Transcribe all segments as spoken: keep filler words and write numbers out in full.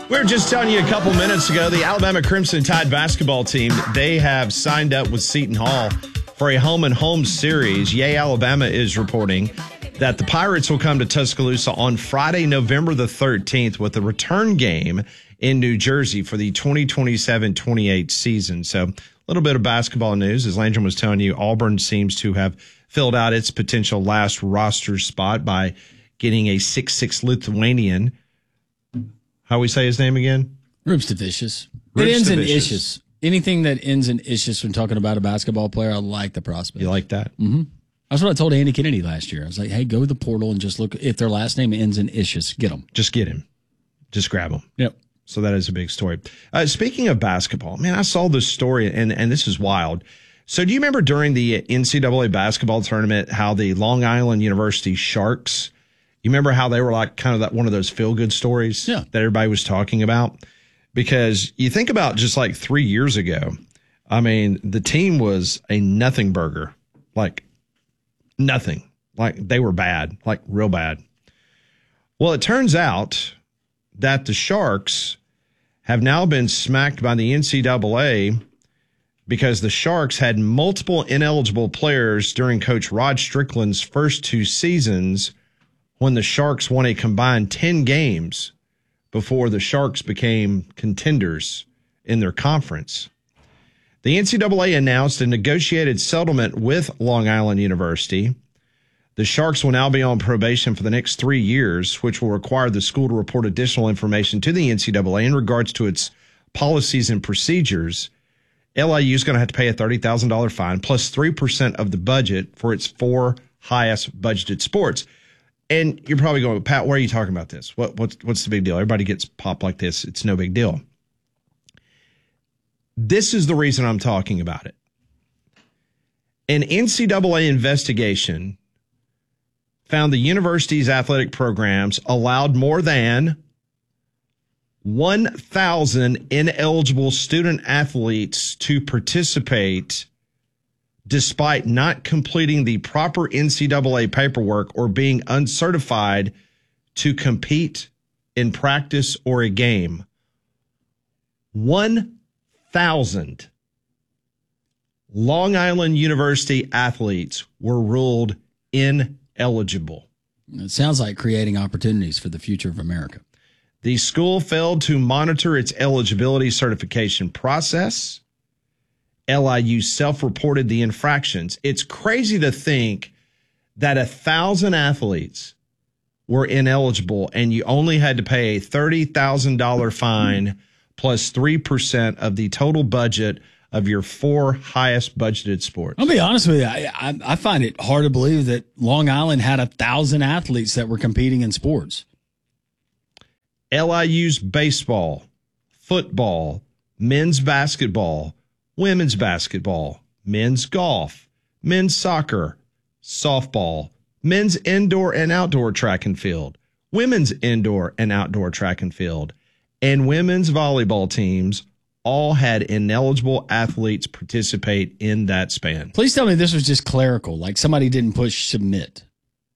We were just telling you a couple minutes ago, the Alabama Crimson Tide basketball team, they have signed up with Seton Hall for a home and home series. Yay, Alabama is reporting that the Pirates will come to Tuscaloosa on Friday, November the thirteenth, with a return game in New Jersey for the twenty twenty-seven twenty-eight season. So a little bit of basketball news. As Landrum was telling you, Auburn seems to have filled out its potential last roster spot by getting a six foot six Lithuanian. How we say his name again? Rupstavicius. It ends in issues. Anything that ends in issues when talking about a basketball player, I like the prospect. You like that? Mm-hmm. That's what I told Andy Kennedy last year. I was like, hey, go to the portal and just look. If their last name ends in issues, get them. Just get him. Just grab him. Yep. So that is a big story. Uh, speaking of basketball, man, I saw this story, and, and this is wild. So do you remember during the N C double A basketball tournament how the Long Island University Sharks, you remember how they were like kind of that one of those feel-good stories yeah. that everybody was talking about? Because you think about just like three years ago, I mean, the team was a nothing burger, like nothing. Like they were bad, like real bad. Well, it turns out that the Sharks have now been smacked by the N C double A because the Sharks had multiple ineligible players during Coach Rod Strickland's first two seasons when the Sharks won a combined ten games before the Sharks became contenders in their conference. The N C double A announced a negotiated settlement with Long Island University. The Sharks will now be on probation for the next three years, which will require the school to report additional information to the N C double A in regards to its policies and procedures. L I U is going to have to pay a thirty thousand dollars fine plus three percent of the budget for its four highest budgeted sports. And you're probably going, Pat, why are you talking about this? What, what's, what's the big deal? Everybody gets popped like this. It's no big deal. This is the reason I'm talking about it. An N C double A investigation found the university's athletic programs allowed more than one thousand ineligible student athletes to participate despite not completing the proper N C double A paperwork or being uncertified to compete in practice or a game. one thousand Long Island University athletes were ruled ineligible. It sounds like creating opportunities for the future of America. The school failed to monitor its eligibility certification process. L I U self-reported the infractions. It's crazy to think that a thousand athletes were ineligible and you only had to pay a thirty thousand dollars fine plus three percent of the total budget of your four highest budgeted sports. I'll be honest with you. I, I, I find it hard to believe that Long Island had a thousand athletes that were competing in sports. L I U's baseball, football, men's basketball, women's basketball, men's golf, men's soccer, softball, men's indoor and outdoor track and field, women's indoor and outdoor track and field, and women's volleyball teams all had ineligible athletes participate in that span. Please tell me this was just clerical, like somebody didn't push submit.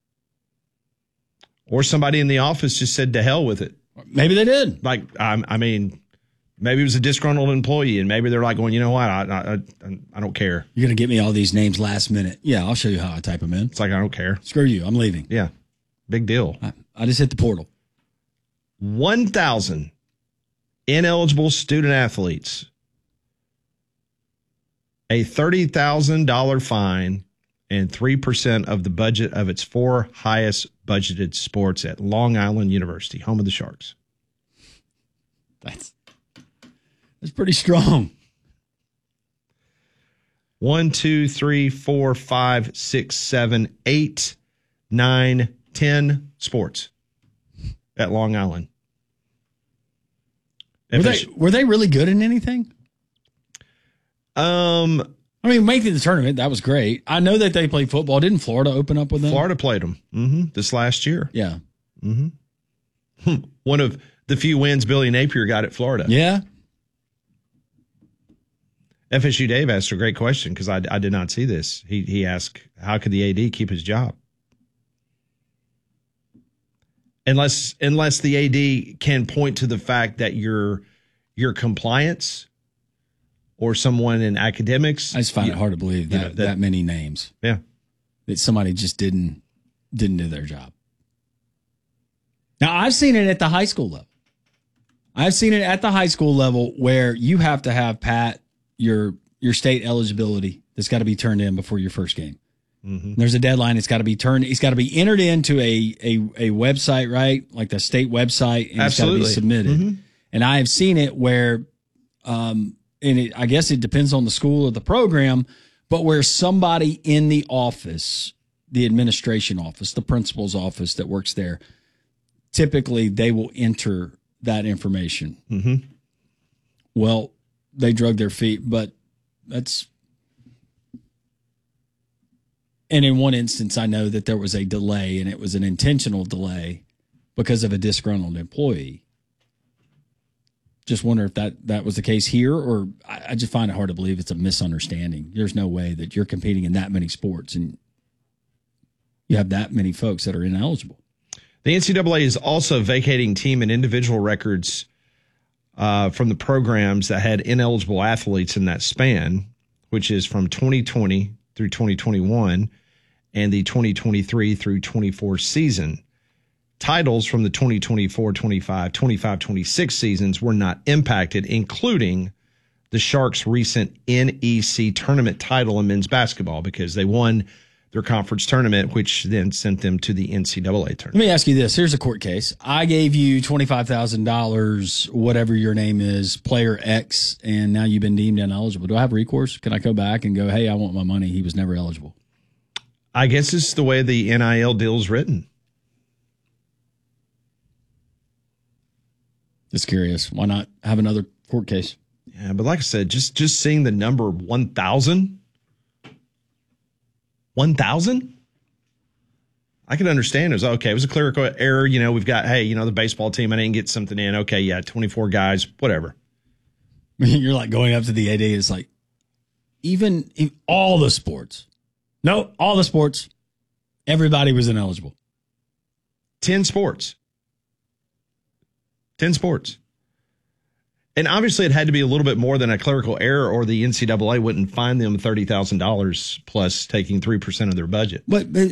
Or somebody in the office just said to hell with it. Maybe they did. Like, I, I mean... Maybe it was a disgruntled employee, and maybe they're like going, you know what, I I, I don't care. You're going to get me all these names last minute. Yeah, I'll show you how I type them in. It's like, I don't care. Screw you. I'm leaving. Yeah. Big deal. I, I just hit the portal. one thousand ineligible student athletes, a thirty thousand dollars fine, and three percent of the budget of its four highest budgeted sports at Long Island University, home of the Sharks. That's... That's pretty strong. One, two, three, four, five, six, seven, eight, nine, ten sports at Long Island. Were they, were they really good in anything? Um, I mean, making the tournament, that was great. I know that they played football. Didn't Florida open up with them? Florida played them mm-hmm, this last year. Yeah. Mm-hmm. One of the few wins Billy Napier got at Florida. Yeah. F S U Dave asked a great question because I, I did not see this. He he asked, how could the A D keep his job? Unless unless the A D can point to the fact that your your compliance or someone in academics. I just find you, it hard to believe that, you know, that that many names. Yeah. That somebody just didn't didn't do their job. Now, I've seen it at the high school level. I've seen it at the high school level where you have to have, Pat, your your state eligibility that's got to be turned in before your first game. Mm-hmm. There's a deadline. It's got to be turned. It's got to be entered into a, a, a website, right? Like the state website, and Absolutely. It's got to be submitted. Mm-hmm. And I have seen it where, um, and it, I guess it depends on the school or the program, but where somebody in the office, the administration office, the principal's office that works there, typically they will enter that information. Mm-hmm. Well, they drug their feet, but that's. And in one instance, I know that there was a delay, and it was an intentional delay because of a disgruntled employee. Just wonder if that, that was the case here, or I, I just find it hard to believe it's a misunderstanding. There's no way that you're competing in that many sports and you have that many folks that are ineligible. The N C double A is also vacating team and individual records uh, from the programs that had ineligible athletes in that span, which is from twenty twenty through twenty twenty-one and the twenty twenty-three through twenty-four season. Titles from the twenty twenty-four twenty-five, twenty-five twenty-six seasons were not impacted, including the Sharks' recent N E C tournament title in men's basketball, because they won their conference tournament, which then sent them to the N C double A tournament. Let me ask you this. Here's a court case. I gave you twenty-five thousand dollars, whatever your name is, player X, and now you've been deemed ineligible. Do I have recourse? Can I go back and go, hey, I want my money. He was never eligible. I guess it's the way the N I L deal is written. Just curious. Why not have another court case? Yeah, but like I said, just, just seeing the number one thousand, one thousand? I could understand. It was okay. It was a clerical error. You know, we've got, hey, you know, the baseball team, I didn't get something in. Okay, yeah, twenty-four guys, whatever. You're like going up to the A D. It's like, even in all the sports. No, all the sports. Everybody was ineligible. ten sports. ten sports. And obviously it had to be a little bit more than a clerical error, or the N C double A wouldn't fine them thirty thousand dollars plus taking three percent of their budget. But, but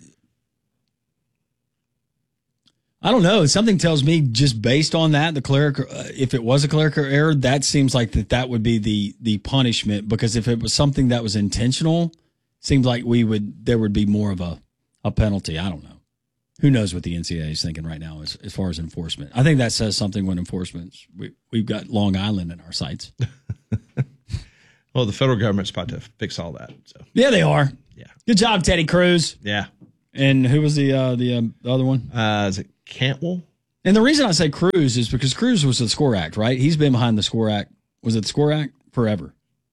I don't know. Something tells me just based on that, the clerical, uh, if it was a clerical error, that seems like that that would be the the punishment, because if it was something that was intentional, seems like we would there would be more of a, a penalty. I don't know. Who knows what the N C double A is thinking right now as, as far as enforcement. I think that says something when enforcement, we, we've got Long Island in our sights. Well, the federal government's about to fix all that. So yeah, they are. Yeah. Good job, Teddy Cruz. Yeah. And who was the uh, the, um, the other one? Uh, is it Cantwell? And the reason I say Cruz is because Cruz was the Score Act, right? He's been behind the Score Act. Was it the Score Act? Forever.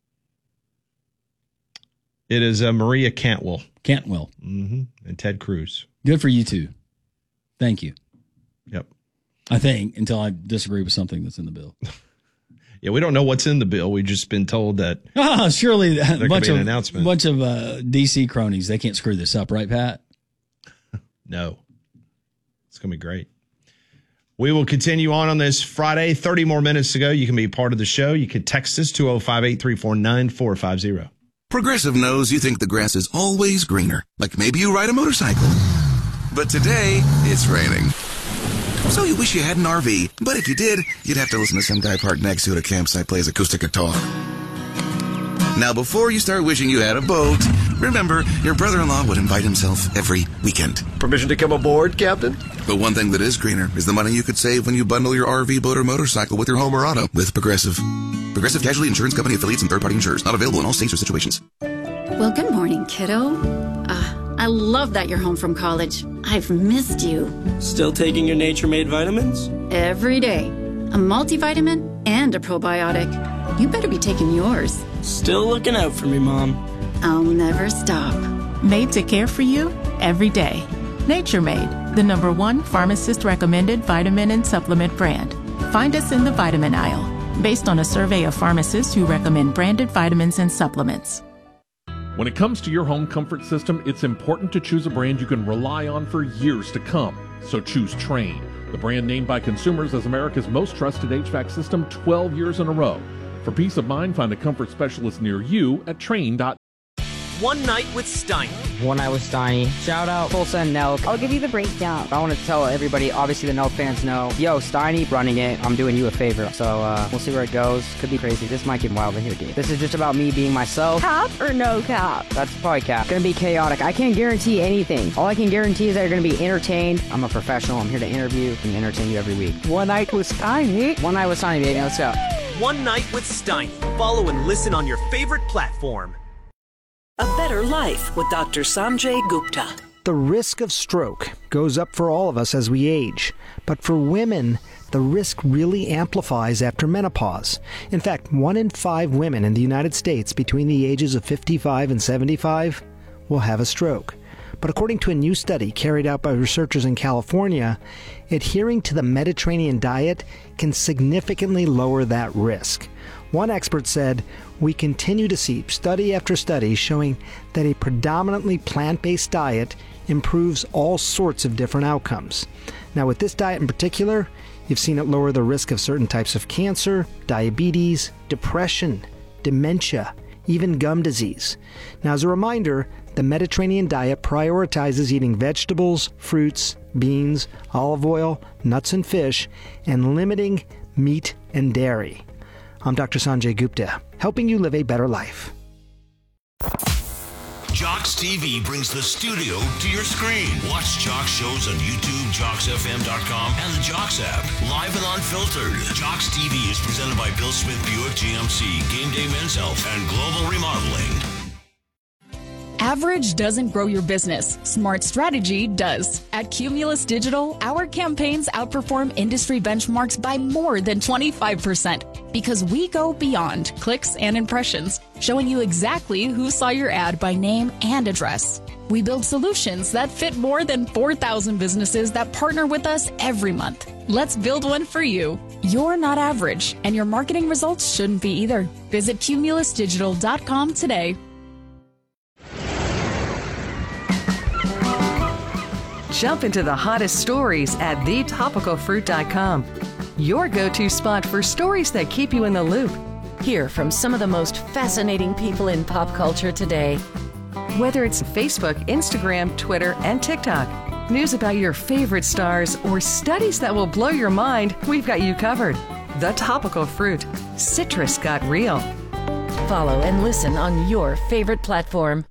It is uh, Maria Cantwell. Cantwell. Mm-hmm. And Ted Cruz. Good for you two. Thank you. Yep. I think, until I disagree with something that's in the bill. Yeah, we don't know what's in the bill. We've just been told that. Oh, surely a there bunch could be of an announcement. bunch of uh, D C cronies. They can't screw this up, right, Pat? No. It's going to be great. We will continue on on this Friday. thirty more minutes to go. You can be part of the show. You can text us two oh five, eight three four, nine four five zero. Progressive knows you think the grass is always greener. Like maybe you ride a motorcycle. But today, it's raining. So you wish you had an R V. But if you did, you'd have to listen to some guy parked next to you at a campsite play his acoustic guitar. Now, before you start wishing you had a boat, remember, your brother-in-law would invite himself every weekend. Permission to come aboard, Captain? But one thing that is greener is the money you could save when you bundle your R V, boat, or motorcycle with your home or auto with Progressive. Progressive Casualty Insurance Company affiliates and third-party insurers. Not available in all states or situations. Well, good morning, kiddo. Uh, I love that you're home from college. I've missed you. Still taking your Nature Made vitamins? Every day. A multivitamin and a probiotic. You better be taking yours. Still looking out for me, Mom. I'll never stop. Made to care for you every day. Nature Made, the number one pharmacist-recommended vitamin and supplement brand. Find us in the vitamin aisle, based on a survey of pharmacists who recommend branded vitamins and supplements. When it comes to your home comfort system, it's important to choose a brand you can rely on for years to come. So choose Trane, the brand named by consumers as America's most trusted H V A C system twelve years in a row. For peace of mind, find a comfort specialist near you at Trane dot com. One Night with Steiny. One Night with Steiny. Shout out Tulsa and Nelk. I'll give you the breakdown. I want to tell everybody, obviously the Nelk fans know, yo, Steiny running it. I'm doing you a favor. So uh, we'll see where it goes. Could be crazy. This might get wild in here, dude. This is just about me being myself. Cap or no cap? That's probably cap. Gonna be chaotic. I can't guarantee anything. All I can guarantee is that you're gonna be entertained. I'm a professional. I'm here to interview and entertain you every week. One Night with Steiny. One Night with Steiny, baby. Let's go. One Night with Steiny. Follow and listen on your favorite platform. A Better Life with Doctor Sanjay Gupta. The risk of stroke goes up for all of us as we age, but for women, the risk really amplifies after menopause. In fact, one in five women in the United States between the ages of fifty-five and seventy-five will have a stroke. But according to a new study carried out by researchers in California, adhering to the Mediterranean diet can significantly lower that risk. One expert said, "We continue to see study after study showing that a predominantly plant-based diet improves all sorts of different outcomes." Now, with this diet in particular, you've seen it lower the risk of certain types of cancer, diabetes, depression, dementia, even gum disease. Now, as a reminder, the Mediterranean diet prioritizes eating vegetables, fruits, beans, olive oil, nuts and fish, and limiting meat and dairy. I'm Doctor Sanjay Gupta, helping you live a better life. Jocks T V brings the studio to your screen. Watch Jocks shows on YouTube, Jocks F M dot com, and the Jocks app. Live and unfiltered. Jocks T V is presented by Bill Smith Buick G M C, Game Day Men's Health, and Global Remodeling. Average doesn't grow your business. Smart strategy does. At Cumulus Digital, our campaigns outperform industry benchmarks by more than twenty-five percent because we go beyond clicks and impressions, showing you exactly who saw your ad by name and address. We build solutions that fit more than four thousand businesses that partner with us every month. Let's build one for you. You're not average, and your marketing results shouldn't be either. Visit cumulus digital dot com today. Jump into the hottest stories at the topical fruit dot com. Your go-to spot for stories that keep you in the loop. Hear from some of the most fascinating people in pop culture today. Whether it's Facebook, Instagram, Twitter, and TikTok, news about your favorite stars, or studies that will blow your mind, we've got you covered. The Topical Fruit. Citrus got real. Follow and listen on your favorite platform.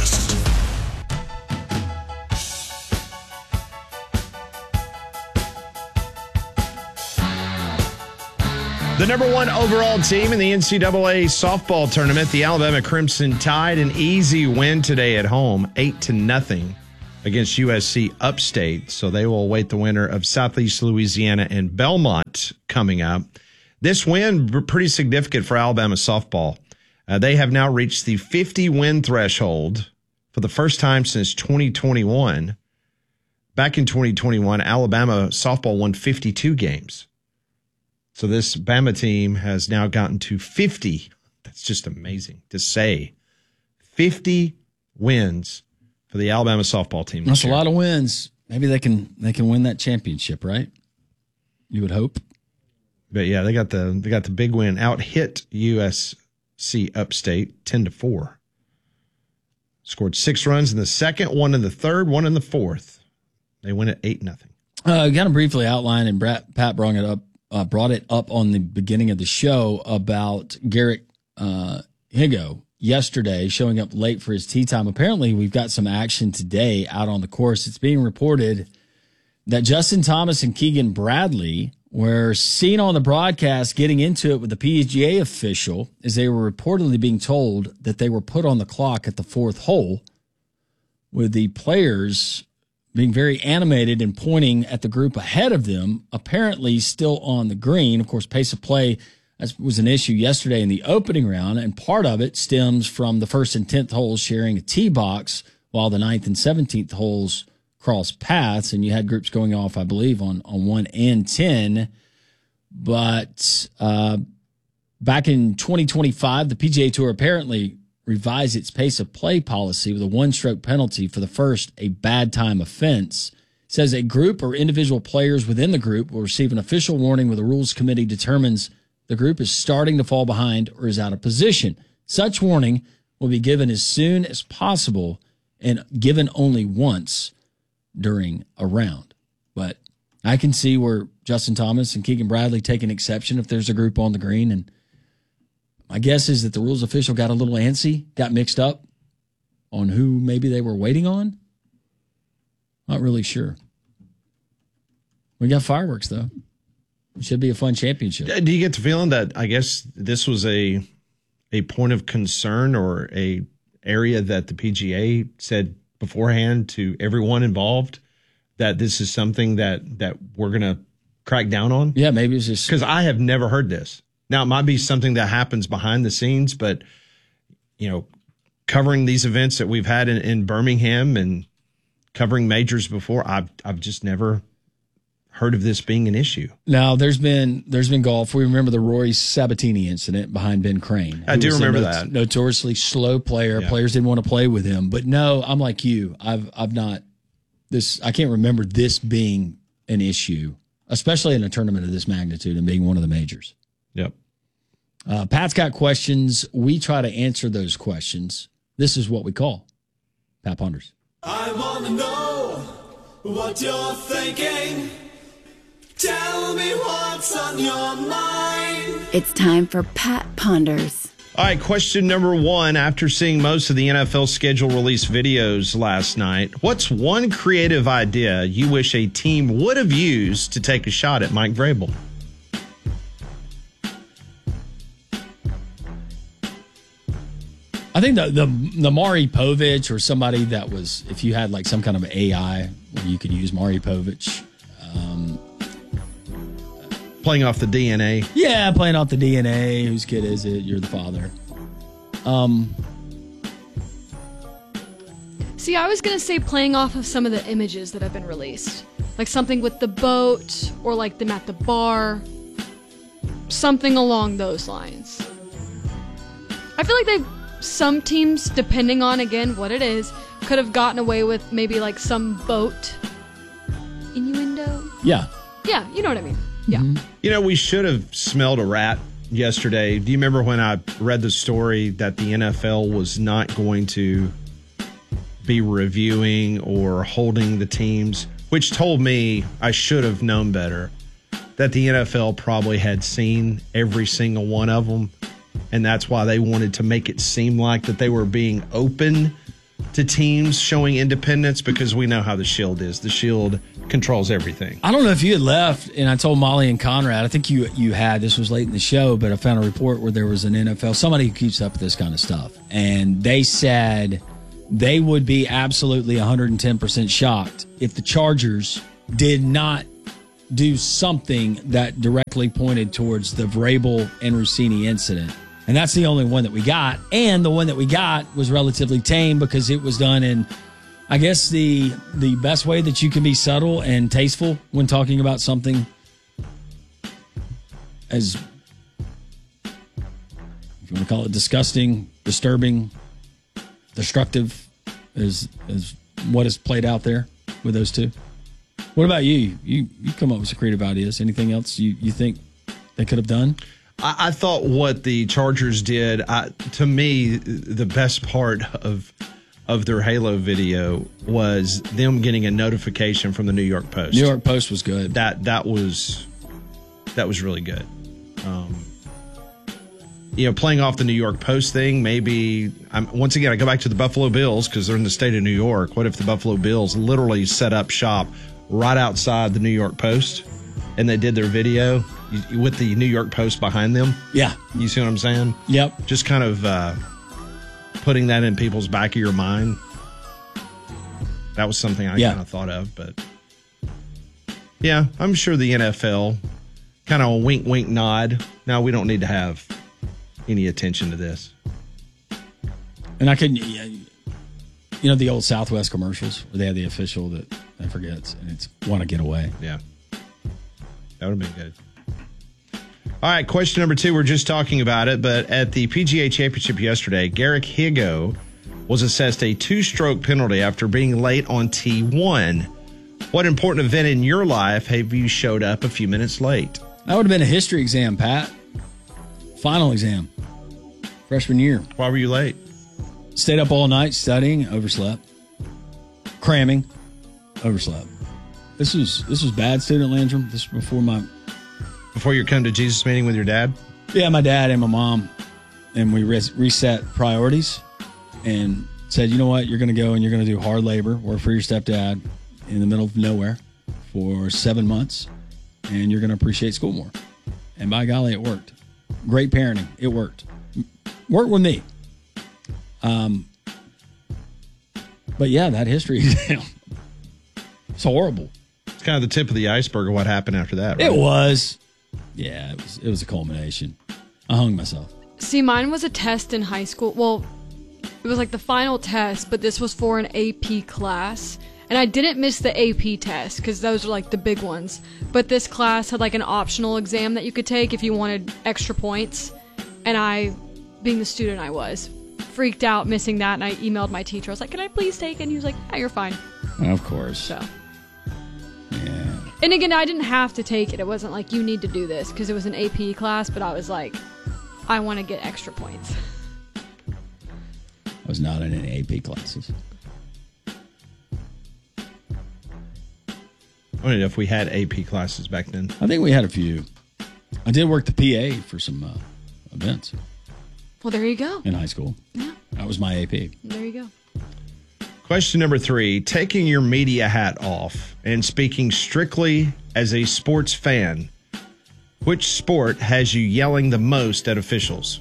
The number one overall team in the N C double A softball tournament, the Alabama Crimson Tide, an easy win today at home, eight to nothing against U S C Upstate. So they will await the winner of Southeast Louisiana and Belmont coming up. This win pretty significant for Alabama softball. Uh, they have now reached the fifty win threshold for the first time since twenty twenty-one. Back in twenty twenty-one, Alabama softball won fifty-two games. So this Bama team has now gotten to fifty. That's just amazing to say. fifty wins for the Alabama softball team. That's year. a lot of wins. Maybe they can they can win that championship, right? You would hope. But yeah, they got the they got the big win. Out hit U S C Upstate ten to four. Scored six runs in the second, one in the third, one in the fourth. They win at eight nothing. Uh, kind of briefly outlined, and Brad, Pat brought it up. Uh, brought it up on the beginning of the show about Garrett uh, Higo yesterday showing up late for his tee time. Apparently, we've got some action today out on the course. It's being reported that Justin Thomas and Keegan Bradley were seen on the broadcast getting into it with the P G A official as they were reportedly being told that they were put on the clock at the fourth hole, with the players being very animated and pointing at the group ahead of them, apparently still on the green. Of course, pace of play was an issue yesterday in the opening round, and part of it stems from the first and tenth holes sharing a tee box, while the ninth and seventeenth holes cross paths, and you had groups going off, I believe, on, on one and ten. But uh, back in twenty twenty-five, the P G A Tour apparently revised its pace of play policy with a one-stroke penalty for the first, a bad time offense, says a group or individual players within the group will receive an official warning when the rules committee determines the group is starting to fall behind or is out of position. Such warning will be given as soon as possible and given only once during a round. But I can see where Justin Thomas and Keegan Bradley take an exception if there's a group on the green. And my guess is that the rules official got a little antsy, got mixed up on who maybe they were waiting on. Not really sure. We got fireworks, though. It should be a fun championship. Do you get the feeling that, I guess, this was a a point of concern or a area that the P G A said beforehand to everyone involved that this is something that, that we're going to crack down on? Yeah, maybe it's just... Because I have never heard this. Now, it might be something that happens behind the scenes, but, you know, covering these events that we've had in, in Birmingham and covering majors before, I've I've just never heard of this being an issue. Now, there's been there's been golf. We remember the Rory Sabatini incident behind Ben Crane. I do remember that. Notoriously slow player. Yeah. Players didn't want to play with him. But no, I'm like you. I've I've not this. I can't remember this being an issue, especially in a tournament of this magnitude and being one of the majors. Yep. Uh, Pat's got questions. We try to answer those questions. This is what we call Pat Ponders. I want to know what you're thinking. Tell me what's on your mind. It's time for Pat Ponders. All right, question number one. After seeing most of the N F L schedule release videos last night, what's one creative idea you wish a team would have used to take a shot at Mike Vrabel? I think the, the the Maury Povich or somebody that was, if you had like some kind of A I where you could use Maury Povich. Um, Playing off the D N A. Yeah, playing off the D N A. Whose kid is it? You're the father. Um. See, I was going to say playing off of some of the images that have been released. Like something with the boat or like them at the bar. Something along those lines. I feel like they've some teams, depending on, again, what it is, could have gotten away with maybe like some boat innuendo. Yeah. Yeah, you know what I mean. Yeah. Mm-hmm. You know, we should have smelled a rat yesterday. Do you remember when I read the story that the N F L was not going to be reviewing or holding the teams, which told me I should have known better, that the N F L probably had seen every single one of them. And that's why they wanted to make it seem like that they were being open to teams showing independence, because we know how the Shield is. The Shield controls everything. I don't know if you had left, and I told Molly and Conrad, I think you you had, this was late in the show, but I found a report where there was an N F L, somebody who keeps up with this kind of stuff, and they said they would be absolutely one hundred ten percent shocked if the Chargers did not do something that directly pointed towards the Vrabel and Rossini incident. And that's the only one that we got. And the one that we got was relatively tame because it was done in, I guess, the the best way that you can be subtle and tasteful when talking about something as, if you want to call it disgusting, disturbing, destructive, as, as what is played out there with those two. What about you? You you come up with some creative ideas. Anything else you, you think they could have done? I, I thought what the Chargers did, I, to me, the best part of of their Halo video was them getting a notification from the New York Post. New York Post was good. That that was that was really good. Um, you know, playing off the New York Post thing, maybe I'm, once again I go back to the Buffalo Bills because they're in the state of New York. What if the Buffalo Bills literally set up shop right outside the New York Post, and they did their video with the New York Post behind them? Yeah. You see what I'm saying? Yep. Just kind of uh, putting that in people's back of your mind. That was something I yeah. kind of thought of, but yeah, I'm sure the N F L kind of a wink, wink, nod. Now we don't need to have any attention to this. And I could, you know, the old Southwest commercials where they had the official that I forget, and it's want to get away. Yeah. That would have been good. All right, question number two. We're just talking about it, but at the P G A Championship yesterday, Garrick Higo was assessed a two-stroke penalty after being late on T one. What important event in your life have you showed up a few minutes late? That would have been a history exam, Pat. Final exam. Freshman year. Why were you late? Stayed up all night studying, overslept. Cramming, overslept. This was this was bad, Student Landrum. This was before my... Before your come to Jesus meeting with your dad? Yeah, my dad and my mom. And we res- reset priorities and said, you know what? You're going to go and you're going to do hard labor, work for your stepdad in the middle of nowhere for seven months, and you're going to appreciate school more. And by golly, it worked. Great parenting. It worked. Worked with me. Um, but yeah, that history exam. It's horrible. It's kind of the tip of the iceberg of what happened after that, right? It was. Yeah, it was, it was a culmination. I hung myself. See, mine was a test in high school. Well, it was like the final test, but this was for an A P class. And I didn't miss the A P test because those are like the big ones. But this class had like an optional exam that you could take if you wanted extra points. And I, being the student I was, freaked out missing that. And I emailed my teacher. I was like, can I please take it? And he was like, yeah, you're fine. Of course. So. Yeah. And again, I didn't have to take it. It wasn't like you need to do this because it was an A P class. But I was like, I want to get extra points. I was not in any A P classes. I wondered if we had A P classes back then. I think we had a few. I did work the P A for some uh, events. Well, there you go. In high school. Yeah. That was my A P. There you go. Question number three, taking your media hat off and speaking strictly as a sports fan, which sport has you yelling the most at officials?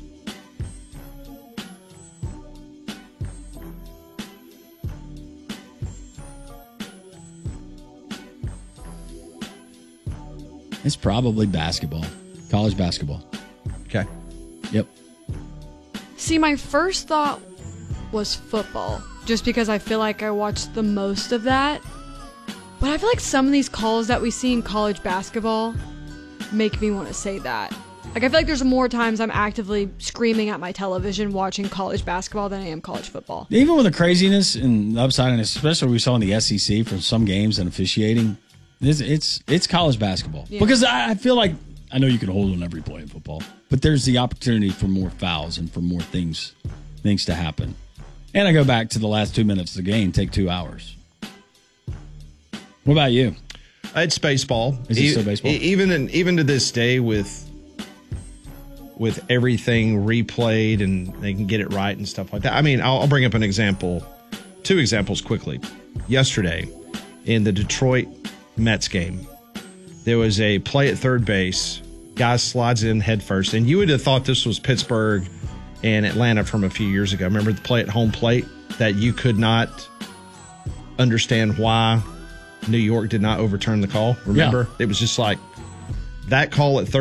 It's probably basketball. College basketball. Okay. Yep. See, my first thought was football, just because I feel like I watched the most of that. But I feel like some of these calls that we see in college basketball make me want to say that. Like, I feel like there's more times I'm actively screaming at my television watching college basketball than I am college football. Even with the craziness and the upside, and especially we saw in the S E C from some games and officiating, it's it's, it's college basketball. Yeah. Because I, I feel like, I know you can hold on every play in football, but there's the opportunity for more fouls and for more things things to happen. And I go back to the last two minutes of the game, take two hours. What about you? It's baseball. Is it e- still baseball? e- Even in, even to this day, with with everything replayed and they can get it right and stuff like that. I mean, I'll, I'll bring up an example, two examples quickly. Yesterday, in the Detroit Mets game, there was a play at third base. Guy slides in head first, and you would have thought this was Pittsburgh and Atlanta from a few years ago. Remember the play at home plate that you could not understand why New York did not overturn the call? Remember? Yeah. It was just like that call at third